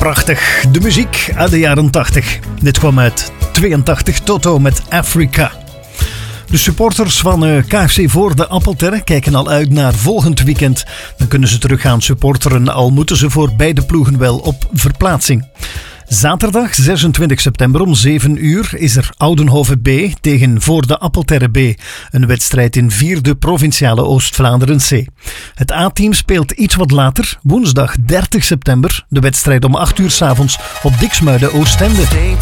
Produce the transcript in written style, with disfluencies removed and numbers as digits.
Prachtig, de muziek uit de jaren 80. Dit kwam uit 82, Toto met Africa. De supporters van KFC voor de Appelterre kijken al uit naar volgend weekend. Dan kunnen ze terug gaan supporteren, al moeten ze voor beide ploegen wel op verplaatsing. Zaterdag 26 september om 7 uur is er Oudenhoven B tegen Voor de Appelterre B. Een wedstrijd in 4e provinciale Oost-Vlaanderen C. Het A-team speelt iets wat later, woensdag 30 september, de wedstrijd om 8 uur 's avonds op Diksmuide Oostende.